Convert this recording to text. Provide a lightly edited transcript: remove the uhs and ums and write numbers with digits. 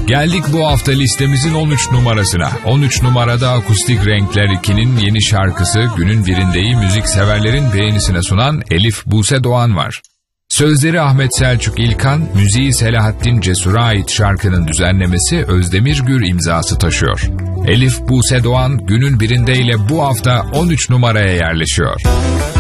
Geldik bu hafta listemizin 13 numarasına. 13 numarada Akustik Renkler 2'nin yeni şarkısı Günün Birinde'yi müzik severlerin beğenisine sunan Elif Buse Doğan var. Sözleri Ahmet Selçuk İlkan, müziği Selahattin Cesur'a ait şarkının düzenlemesi Özdemir Gür imzası taşıyor. Elif Buse Doğan Günün Birinde ile bu hafta 13 numaraya yerleşiyor.